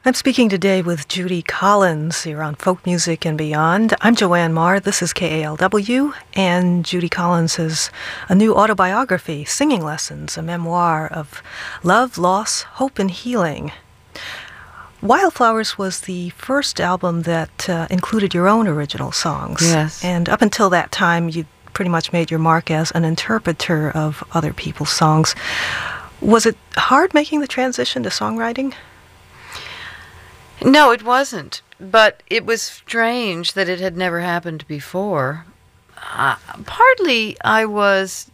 I'm speaking today with Judy Collins here on Folk Music and Beyond. I'm Joanne Marr. This is KALW, and Judy Collins has a new autobiography, Singing Lessons, a memoir of love, loss, hope, and healing. Wildflowers was the first album that included your own original songs. Yes. And up until that time, you pretty much made your mark as an interpreter of other people's songs. Was it hard making the transition to songwriting? No, it wasn't. But it was strange that it had never happened before. Partly I was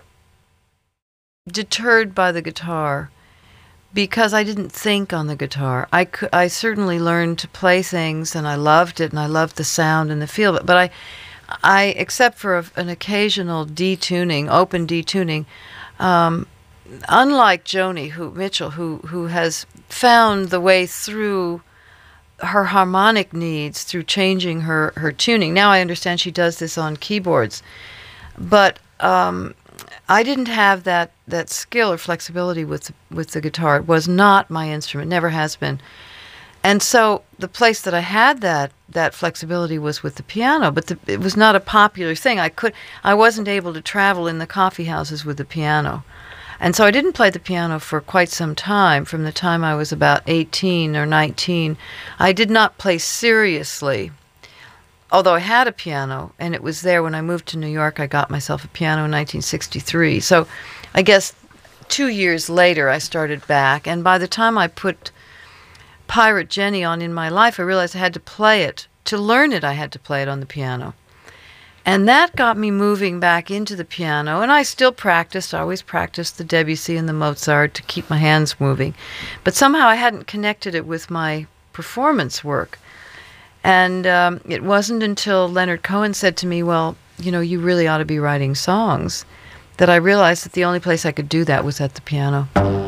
deterred by the guitar because I didn't think on the guitar. I certainly learned to play things, and I loved it, and I loved the sound and the feel of it. But I except for an occasional detuning, open detuning, unlike Joni Mitchell, who has found the way through her harmonic needs through changing her tuning. Now I understand she does this on keyboards. But I didn't have that skill or flexibility with the guitar. It was not my instrument, never has been. And so the place that I had that flexibility was with the piano, but it was not a popular thing. I wasn't able to travel in the coffee houses with the piano. And so I didn't play the piano for quite some time. From the time I was about 18 or 19, I did not play seriously, although I had a piano, and it was there when I moved to New York. I got myself a piano in 1963. So I guess 2 years later I started back, and by the time I put Pirate Jenny on in my life, I realized I had to play it. To learn it, I had to play it on the piano. And that got me moving back into the piano, and I still practiced. I always practiced the Debussy and the Mozart to keep my hands moving. But somehow I hadn't connected it with my performance work. And it wasn't until Leonard Cohen said to me, well, you really ought to be writing songs, that I realized that the only place I could do that was at the piano.